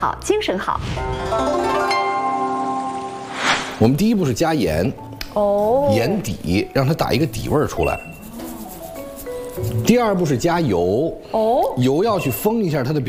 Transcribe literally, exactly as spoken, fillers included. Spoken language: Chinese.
好，精神好。 我们第一步是加盐， 哦， 盐底让它打一个底味儿出来。第二步是加油， 哦， 油要去封一下它的表。